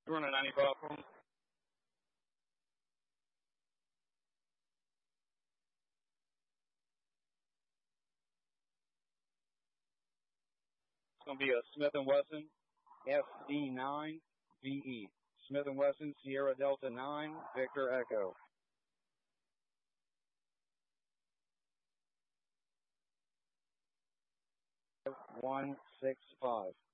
Running 95 from. It's going to be a Smith & Wesson SD9VE. Smith & Wesson Sierra Delta 9 Victor Echo. 165.